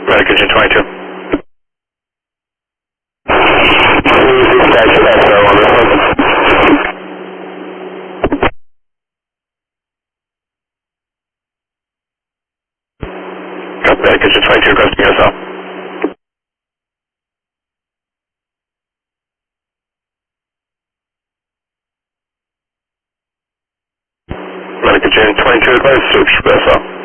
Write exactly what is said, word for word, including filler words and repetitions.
Medical June twenty-two. Dispatch S O on this one. Copy, Medical June twenty-two, requesting S O. Medical June twenty-two, advise search for S O.